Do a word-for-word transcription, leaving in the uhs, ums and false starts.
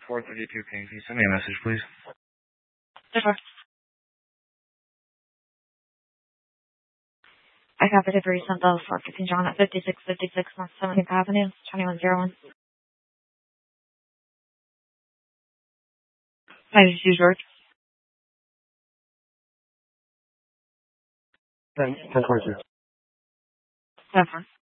four thirty-two King. Can you send me a message, please? Sure. I copied it for recent bill for fifteen John at fifty-six fifty-six North seventeenth Avenue, twenty-one oh one. ninety-two George. ten twenty-two. Seven.